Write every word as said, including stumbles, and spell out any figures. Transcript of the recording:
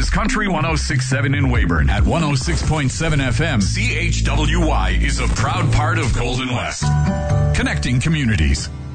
is Country one oh six point seven in Weyburn. At one oh six point seven F M, C H W Y is a proud part of Golden West. Connecting communities.